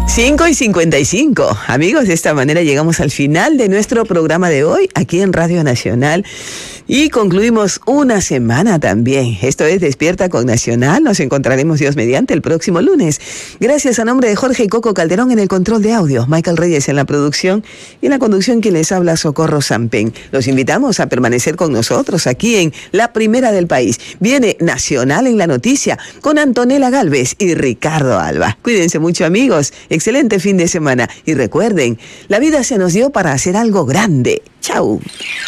5:55. Amigos, de esta manera llegamos al final de nuestro programa de hoy aquí en Radio Nacional y concluimos una semana también. Esto es Despierta con Nacional. Nos encontraremos, Dios mediante, el próximo lunes. Gracias a nombre de Jorge y Coco Calderón en el control de audio, Michael Reyes en la producción y en la conducción quien les habla, Socorro Sampen. Los invitamos a permanecer con nosotros aquí en La Primera del País. Viene Nacional en la Noticia con Antonella Gálvez y Ricardo Alba. Cuídense mucho, amigos. Excelente fin de semana. Y recuerden, la vida se nos dio para hacer algo grande. ¡Chao!